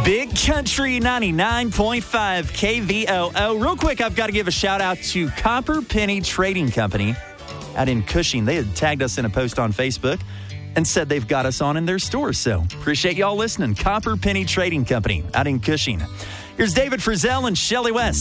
Big Country 99.5 KVOO. Real quick, I've got to give a shout out to Copper Penny Trading Company out in Cushing. They had tagged us in a post on Facebook and said they've got us on in their store. So appreciate y'all listening. Copper Penny Trading Company out in Cushing. Here's David Frizzell and Shelley West.